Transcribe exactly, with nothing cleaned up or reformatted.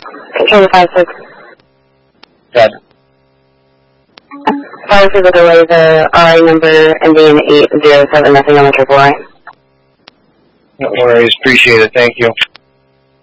Control five six. Dead. Sorry for the delay, the R I number ending in eight zero seven, nothing on the triple line. No worries, appreciate it, thank you.